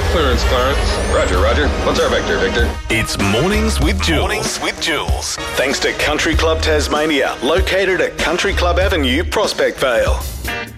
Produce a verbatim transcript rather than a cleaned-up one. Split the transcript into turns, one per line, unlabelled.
Clearance, Clarence.
Roger, Roger. What's our vector, Victor?
It's Mornings with Jules. Mornings with Jules. Thanks to Country Club Tasmania, located at Country Club Avenue, Prospect Vale.